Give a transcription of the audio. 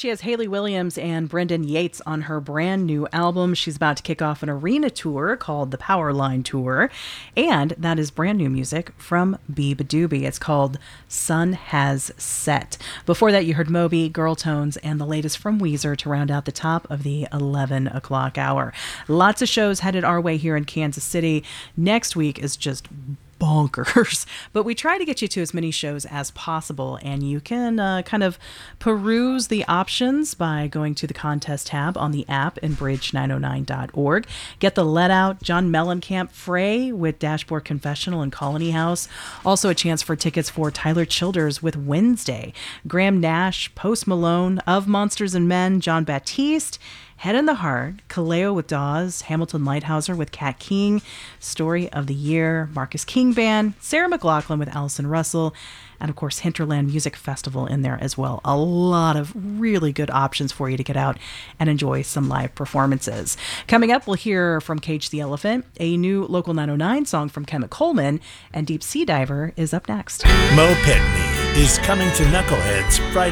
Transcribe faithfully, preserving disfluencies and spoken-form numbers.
She has Hayley Williams and Brendan Yates on her brand new album. She's about to kick off an arena tour called the Powerline Tour. And that is brand new music from beabadoobee. It's called Sun Has Set. Before that, you heard Moby, Girl Tones, and the latest from Weezer to round out the top of the eleven o'clock hour. Lots of shows headed our way here in Kansas City. Next week is just bonkers, but we try to get you to as many shows as possible, and you can uh, kind of peruse the options by going to the contest tab on the app in bridge nine oh nine dot org. Get the Let Out, John Mellencamp Fray with Dashboard Confessional and Colony House. Also a chance for tickets for Tyler Childers with Wednesday, Graham Nash, Post Malone, Of Monsters and Men, John Baptiste, Head in the Heart, Kaleo with Dawes, Hamilton Lighthouser with Kat King, Story of the Year, Marcus King Band, Sarah McLachlan with Allison Russell, and of course Hinterland Music Festival in there as well. A lot of really good options for you to get out and enjoy some live performances. Coming up, we'll hear from Cage the Elephant, a new Local nine oh nine song from Kemet Coleman, and Deep Sea Diver is up next. Mo Pitney is coming to Knuckleheads Friday